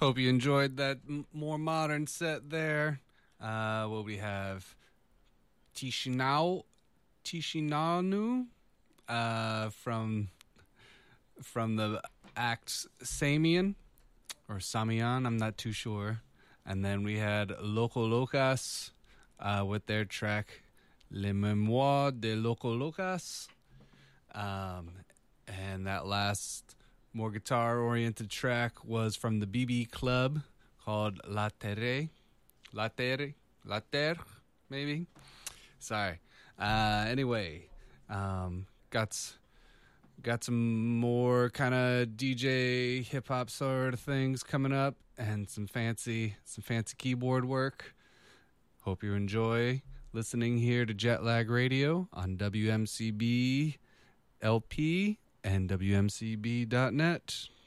Hope you enjoyed that more modern set there. What we have? Tishinanu, from the act Samian or Samian, I'm not too sure. And then we had Loco Locas with their track Les Memoires de Loco Locas. And that last more guitar-oriented track was from the BB Club called La Terre, maybe? Sorry. Anyway, got some more kind of DJ hip hop sort of things coming up, and some fancy keyboard work. Hope you enjoy listening here to Jetlag Radio on WMCB LP and WMCB.net.